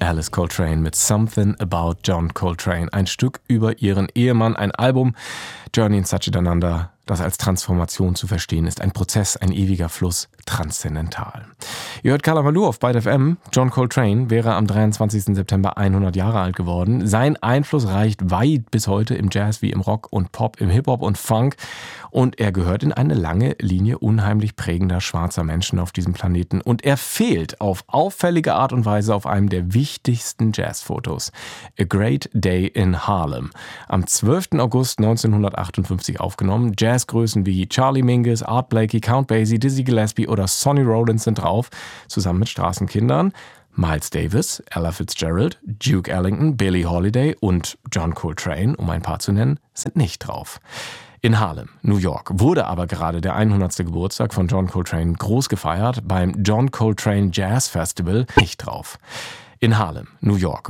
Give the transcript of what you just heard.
Alice Coltrane mit Something About John Coltrane. Ein Stück über ihren Ehemann, ein Album, Journey in Satchidananda, das als Transformation zu verstehen ist. Ein Prozess, ein ewiger Fluss, transzendental. Ihr hört Kala Malu auf Byte FM. John Coltrane wäre am 23. September 100 Jahre alt geworden. Sein Einfluss reicht weit bis heute im Jazz wie im Rock und Pop, im Hip-Hop und Funk. Und er gehört in eine lange Linie unheimlich prägender schwarzer Menschen auf diesem Planeten. Und er fehlt auf auffällige Art und Weise auf einem der wichtigsten Jazzfotos. A Great Day in Harlem. Am 12. August 1958 aufgenommen. Jazzgrößen wie Charlie Mingus, Art Blakey, Count Basie, Dizzy Gillespie oder Sonny Rollins sind drauf, zusammen mit Straßenkindern. Miles Davis, Ella Fitzgerald, Duke Ellington, Billie Holiday und John Coltrane, um ein paar zu nennen, sind nicht drauf. In Harlem, New York, wurde aber gerade der 100. Geburtstag von John Coltrane groß gefeiert, beim John Coltrane Jazz Festival nicht drauf. In Harlem, New York,